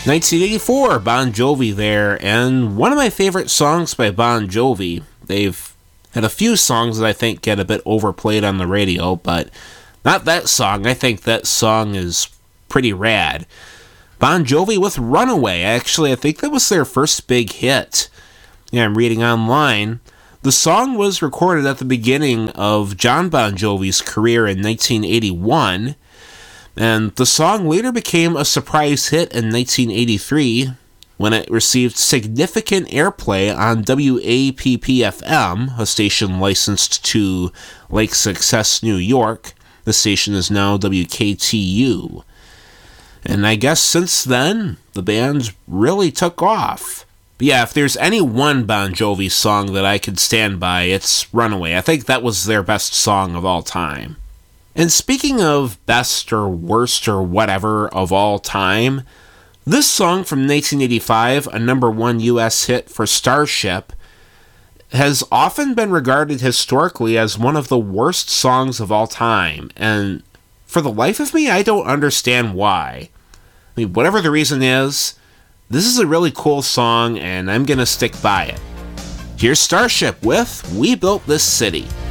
1984, Bon Jovi there, and one of my favorite songs by Bon Jovi. They've had a few songs that I think get a bit overplayed on the radio, but not that song. I think that song is pretty rad. Bon Jovi with Runaway. Actually, I think that was their first big hit. Yeah, I'm reading online. The song was recorded at the beginning of John Bon Jovi's career in 1981, and the song later became a surprise hit in 1983 when it received significant airplay on WAPP-FM, a station licensed to Lake Success, New York. The station is now WKTU. And I guess since then, the band really took off. But yeah, if there's any one Bon Jovi song that I could stand by, it's Runaway. I think that was their best song of all time. And speaking of best or worst or whatever of all time, this song from 1985, a number one US hit for Starship, has often been regarded historically as one of the worst songs of all time. And for the life of me, I don't understand why. I mean, whatever the reason is, this is a really cool song, and I'm gonna stick by it. Here's Starship with We Built This City.